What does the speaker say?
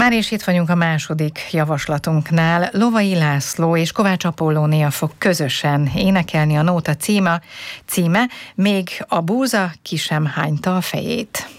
Már is itt vagyunk a második javaslatunknál. Lovai László és Kovács Apollónia fog közösen énekelni. A nóta címe Még a búza ki sem hányta a fejét.